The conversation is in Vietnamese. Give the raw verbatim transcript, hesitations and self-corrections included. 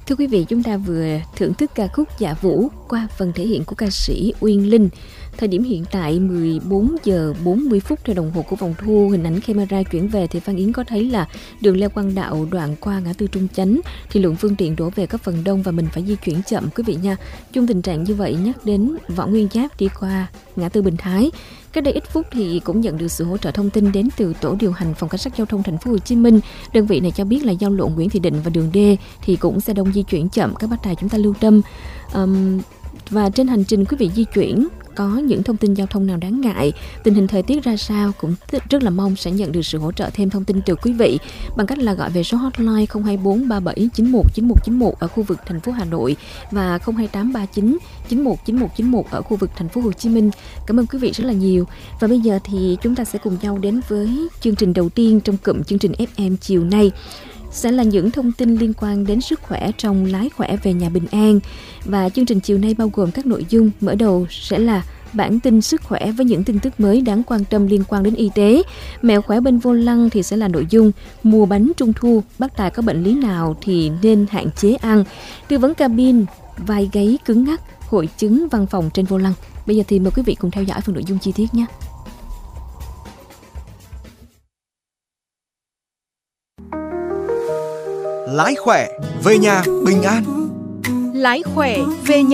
Thưa quý vị, chúng ta vừa thưởng thức ca khúc Dạ Vũ qua phần thể hiện của ca sĩ Uyên Linh. Thời điểm hiện tại mười bốn giờ bốn mươi phút theo đồng hồ của vòng thu, hình ảnh camera chuyển về thì Phan Yến có thấy là đường Lê Quang Đạo đoạn qua ngã tư Trung Chánh thì lượng phương tiện đổ về có phần đông và mình phải di chuyển chậm quý vị nha. Chung tình trạng như vậy nhắc đến Võ Nguyên Giáp đi qua ngã tư Bình Thái. Cách đây ít phút thì cũng nhận được sự hỗ trợ thông tin đến từ tổ điều hành phòng cảnh sát giao thông thành phố Hồ Chí Minh. Đơn vị này cho biết là giao lộ Nguyễn Thị Định và đường D thì cũng xe đông di chuyển chậm, các bác tài chúng ta lưu tâm. Um, và trên hành trình quý vị di chuyển có những thông tin giao thông nào đáng ngại, tình hình thời tiết ra sao cũng rất là mong sẽ nhận được sự hỗ trợ thêm thông tin từ quý vị bằng cách là gọi về số hotline không hai bốn ba bảy chín một chín một chín một ở khu vực thành phố Hà Nội và không hai tám ba chín chín một chín một chín một ở khu vực thành phố Hồ Chí Minh. Cảm ơn quý vị rất là nhiều. Và bây giờ thì chúng ta sẽ cùng nhau đến với chương trình đầu tiên trong cụm chương trình ép em chiều nay. Sẽ là những thông tin liên quan đến sức khỏe trong lái khỏe về nhà bình an. Và chương trình chiều nay bao gồm các nội dung. Mở đầu sẽ là bản tin sức khỏe với những tin tức mới đáng quan tâm liên quan đến y tế. Mẹo khỏe bên vô lăng thì sẽ là nội dung mua bánh trung thu, bác tài có bệnh lý nào thì nên hạn chế ăn. Tư vấn cabin, vai gáy cứng ngắc, hội chứng văn phòng trên vô lăng. Bây giờ thì mời quý vị cùng theo dõi phần nội dung chi tiết nhé. Lái khỏe về nhà bình an. Lái khỏe về nhà